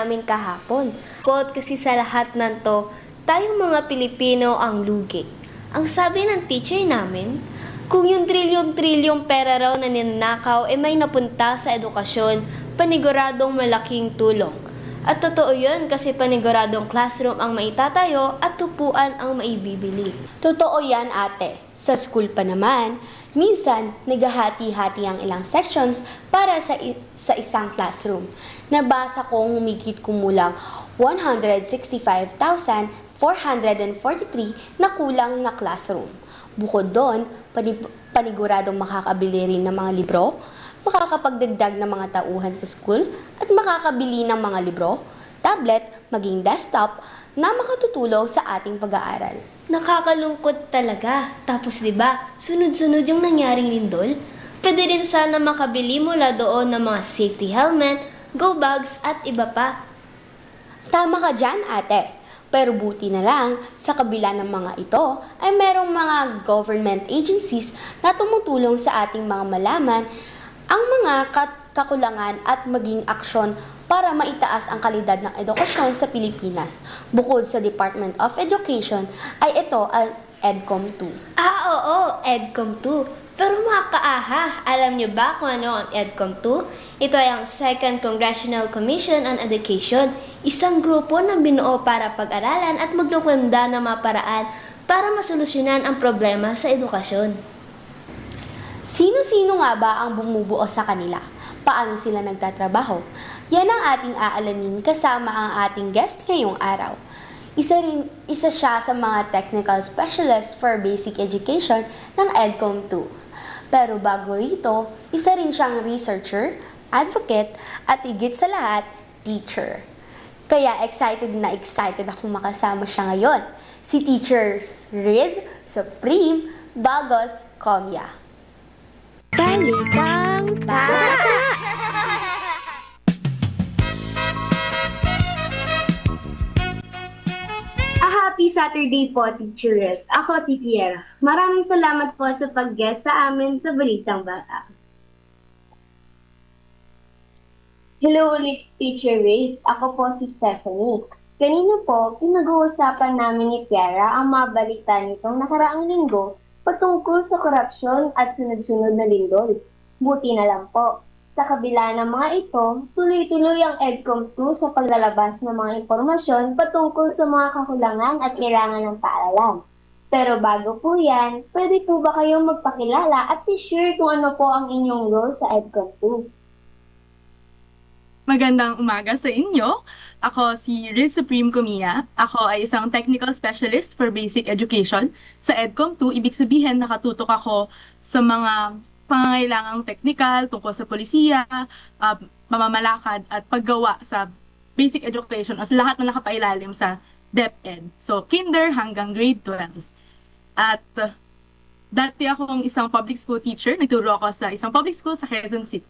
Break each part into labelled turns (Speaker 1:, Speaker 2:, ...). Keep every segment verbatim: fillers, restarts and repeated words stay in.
Speaker 1: namin kahapon. Quote kasi sa lahat ng to, tayong mga Pilipino ang lugi. Ang sabi ng teacher namin, kung yung trilyon-trilyong pera raw na ninakaw ay may napunta sa edukasyon, paniguradong malaking tulong. At totoo yun kasi paniguradong classroom ang maitatayo at tupuan ang maibibili.
Speaker 2: Totoo yan, ate. Sa school pa naman, minsan naghahati-hati ang ilang sections para sa, i- sa isang classroom. Nabasa kong humigit kumulang one hundred sixty-five thousand four hundred forty-three na kulang na classroom. Bukod doon, panib- paniguradong makakabili rin ng mga libro, makakapagdagdag ng mga tauhan sa school at makakabili ng mga libro, tablet, maging desktop na makatutulong sa ating pag-aaral.
Speaker 1: Nakakalungkot talaga. Tapos 'di ba, sunod-sunod yung nangyaring lindol. Pwede rin sana makabili mula doon ng mga safety helmet, go bags at iba pa.
Speaker 2: Tama ka dyan, ate. Pero buti na lang, sa kabila ng mga ito, ay merong mga government agencies na tumutulong sa ating mga malaman ang mga kat- kakulangan at maging aksyon para maitaas ang kalidad ng edukasyon sa Pilipinas. Bukod sa Department of Education, ay ito ang EDCOM two.
Speaker 1: Ah, oo, EDCOM two. Pero mga kaaha, alam niyo ba kung ano ang EDCOM two? Ito ay ang Second Congressional Commission on Education, isang grupo na binuo para pag-aralan at maglukwenda ng mga paraan para masolusyonan ang problema sa edukasyon.
Speaker 2: Sino-sino nga ba ang bumubuo sa kanila? Paano sila nagtatrabaho? Yan ang ating aalamin kasama ang ating guest ngayong araw. Isa, rin, isa siya sa mga technical specialist for basic education ng EDCOM two. Pero bago rito, isa rin siyang researcher, advocate, at higit sa lahat, teacher. Kaya excited na excited akong makasama siya ngayon, si Teacher Riz Supreme Bagos Comia.
Speaker 1: Balikang Bata!
Speaker 3: A happy Saturday po, Teacher Riz. Ako, si Pierre. Maraming salamat po sa pag-guest sa amin sa Balitang Bata. Hello ulit, Teacher Riz. Ako po si Stephanie. Kanina po, pinag-uusapan namin ni Pierre ang mga balita nitong nakaraang linggo patungkol sa korupsyon at sunod-sunod na lindol. Buti na lang po. Sa kabila ng mga ito, tuloy-tuloy ang EDCOM two sa paglalabas ng mga impormasyon patungkol sa mga kakulangan at kailangan ng paaralan. Pero bago po yan, pwede po ba kayong magpakilala at i-share kung ano po ang inyong role sa EDCOM two?
Speaker 4: Magandang umaga sa inyo. Ako si Riz Supreme Comia. Ako ay isang technical specialist for basic education sa EDCOM two. Ibig sabihin, nakatutok ako sa mga pangangailangang technical tungkol sa polisiya, uh, mamamalakad at paggawa sa basic education o sa lahat na nakapailalim sa DepEd. So, kinder hanggang grade twelve. At uh, dati akong isang public school teacher. Nagturo ako sa isang public school sa Quezon City.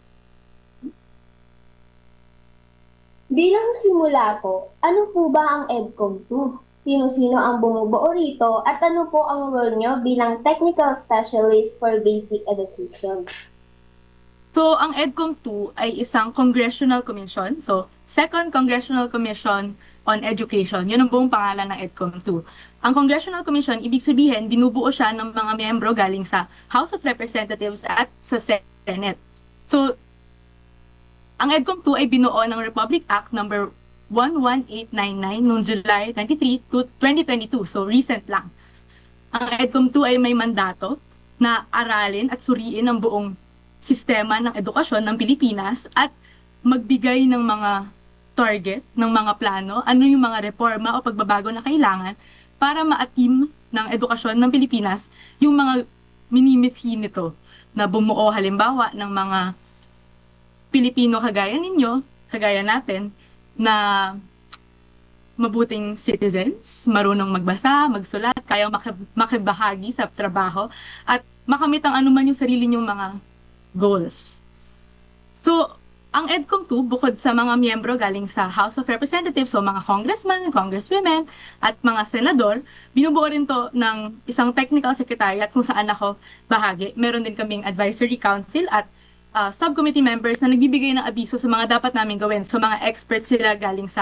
Speaker 3: Bilang simula po, ano po ba ang EDCOM two? Sino-sino ang bumubuo rito at ano po ang role nyo bilang technical specialist for basic education?
Speaker 4: So, ang EDCOM two ay isang congressional commission. So, Second Congressional Commission on Education. Yun ang buong pangalan ng EDCOM two. Ang Congressional Commission, ibig sabihin, binubuo siya ng mga miyembro galing sa House of Representatives at sa Senate. So, ang EDCOM two ay binuo ng Republic Act number one one eight nine nine noong July twenty-third to twenty twenty-two. So, recent lang. Ang EDCOM two ay may mandato na aralin at suriin ang buong sistema ng edukasyon ng Pilipinas at magbigay ng mga target, ng mga plano, ano yung mga reforma o pagbabago na kailangan para ma-atim ng edukasyon ng Pilipinas yung mga minimithi nito na bumuo halimbawa ng mga Pilipino kagaya ninyo, kagaya natin, na mabuting citizens, marunong magbasa, magsulat, kayang makib- makibahagi sa trabaho, at makamit ang anuman yung sarili nyong mga goals. So, ang EDCOM two, bukod sa mga miyembro galing sa House of Representatives, so mga congressmen, congresswomen, at mga senador, binubuo rin to ng isang technical secretariat kung saan ako bahagi. Meron din kaming advisory council at uh, subcommittee members na nagbibigay ng abiso sa mga dapat namin gawin. So mga experts sila galing sa